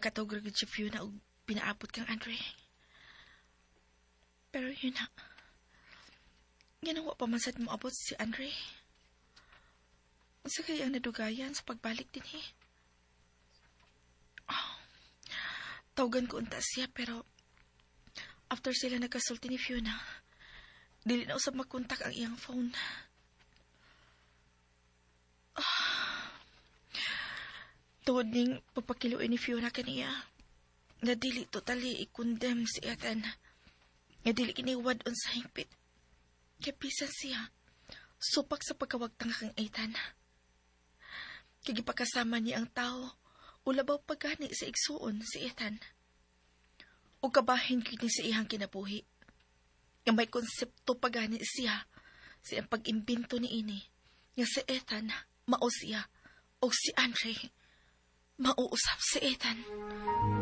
makatawag rin si Fiona o pinaabot kang Andre. Pero yun na. Ginawa pa man sad mo abot si Andre. Sa kaya ang nadugayan sa pagbalik din eh. Tawagan ko unta siya pero after sila nagkasulti ni Fiona, dili na usab makontak ang iyang phone. Tuod ning papakiluin ni Fiona kaniya, na dili totally i-condemn si Ethan. Nga dili kiniwad on sa hingpit. Kaya pisan siya, supak sa pagkawagtang kang Ethan. Kagipakasama niya ang tao, ulabaw pagani sa igsuon si Ethan. O kabahin kini sa iyang kinabuhi. Nga may konsepto pagani siya sa iyang pag-imbento ni ini. Nga si Ethan, mao siya, o si Andre, mauusap si Ethan.